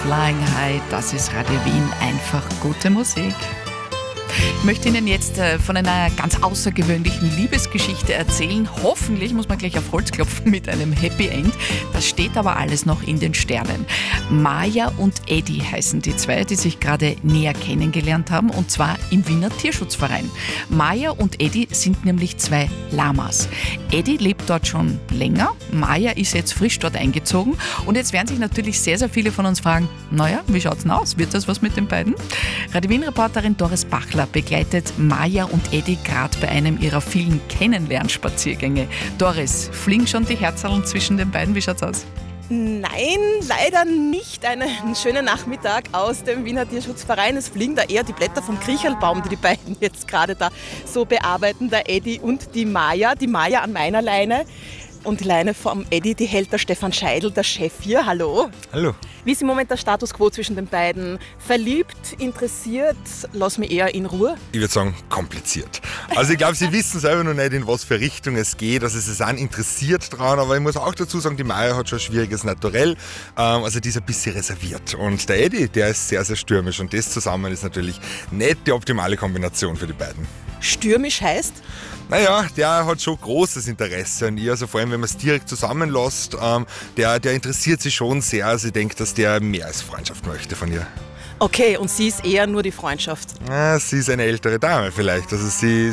Flying High, das ist Radio Wien, einfach gute Musik. Ich möchte Ihnen jetzt von einer ganz außergewöhnlichen Liebesgeschichte erzählen. Hoffentlich muss man gleich auf Holz klopfen mit einem Happy End. Das steht aber alles noch in den Sternen. Maja und Eddie heißen die zwei, die sich gerade näher kennengelernt haben, und zwar im Wiener Tierschutzverein. Maja und Eddie sind nämlich zwei Lamas. Eddie lebt dort schon länger, Maja ist jetzt frisch dort eingezogen, und jetzt werden sich natürlich sehr, sehr viele von uns fragen, naja, wie schaut's denn aus? Wird das was mit den beiden? Radio Wien-Reporterin Doris Bachler begleitet Maja und Eddie gerade bei einem ihrer vielen Kennenlernspaziergänge. Doris, fliegen schon die Herzerln zwischen den beiden? Wie schaut's aus? Nein, leider nicht. Einen schönen Nachmittag aus dem Wiener Tierschutzverein. Es fliegen da eher die Blätter vom Krichelbaum, die beiden jetzt gerade da so bearbeiten, der Eddie und die Maja. Die Maja an meiner Leine. Und die Leine vom Eddie, die hält der Stefan Scheidl, der Chef hier. Hallo. Hallo. Wie ist im Moment der Status quo zwischen den beiden? Verliebt, interessiert? Lass mich eher in Ruhe. Ich würde sagen, kompliziert. Also ich glaube, sie wissen selber noch nicht, in was für Richtung es geht. Also sie sind interessiert dran, aber ich muss auch dazu sagen, die Maja hat schon ein schwieriges Naturell. Also die ist ein bisschen reserviert. Und der Eddie, der ist sehr, sehr stürmisch. Und das zusammen ist natürlich nicht die optimale Kombination für die beiden. Stürmisch heißt? Naja, der hat schon großes Interesse an ihr, also vor allem wenn man es direkt zusammenlässt, der interessiert sich schon sehr, also ich denke, dass der mehr als Freundschaft möchte von ihr. Okay, und sie ist eher nur die Freundschaft? Ja, sie ist eine ältere Dame vielleicht, also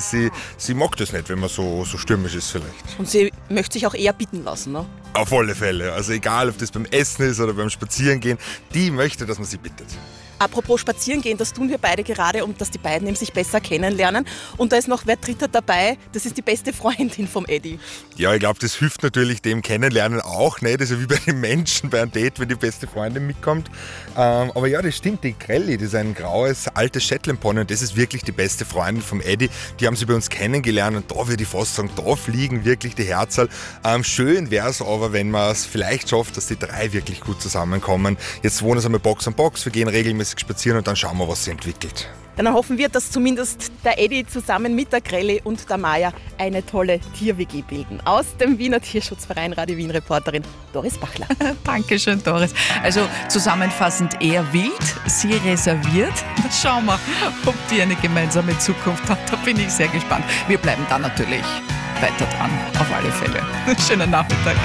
sie mag das nicht, wenn man so stürmisch ist vielleicht. Und sie möchte sich auch eher bitten lassen, ne? Auf alle Fälle, also egal ob das beim Essen ist oder beim Spazierengehen, die möchte, dass man sie bittet. Apropos Spazierengehen, das tun wir beide gerade, um dass die beiden eben sich besser kennenlernen. Und da ist noch wer Dritter dabei, das ist die beste Freundin vom Eddie. Ja, ich glaube, das hilft natürlich dem Kennenlernen auch, nicht? Das ist ja wie bei den Menschen bei einem Date, wenn die beste Freundin mitkommt. Aber ja, das stimmt, die Krelli, das ist ein graues, altes Shetland Pony und das ist wirklich die beste Freundin vom Eddie. Die haben sie bei uns kennengelernt und da würde ich fast sagen, da fliegen wirklich die Herzerl. Schön wäre es aber, wenn man es vielleicht schafft, dass die drei wirklich gut zusammenkommen. Jetzt wohnen sie einmal Box an Box, wir gehen regelmäßig spazieren und dann schauen wir, was sich entwickelt. Dann hoffen wir, dass zumindest der Eddie zusammen mit der Krelli und der Maja eine tolle Tier-WG bilden. Aus dem Wiener Tierschutzverein Radio Wien-Reporterin Doris Bachler. Dankeschön, Doris. Also zusammenfassend, er wild, sie reserviert. Schauen wir, ob die eine gemeinsame Zukunft hat. Da bin ich sehr gespannt. Wir bleiben dann natürlich weiter dran, auf alle Fälle. Schönen Nachmittag.